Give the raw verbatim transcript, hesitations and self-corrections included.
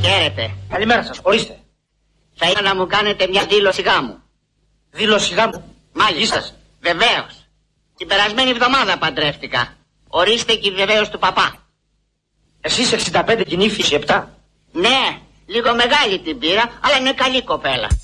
Χαίρετε. Καλημέρα σας, ορίστε. Θα ήθελα να μου κάνετε μια δήλωση γάμου. Δήλωση γάμου. Μάλιστα. Βεβαίως. Την περασμένη εβδομάδα παντρεύτηκα. Ορίστε και η βεβαίως του παπά. Εσείς εξήντα πέντε και η νύφη επτά. Ναι, λίγο μεγάλη την πήρα, αλλά είναι καλή κοπέλα.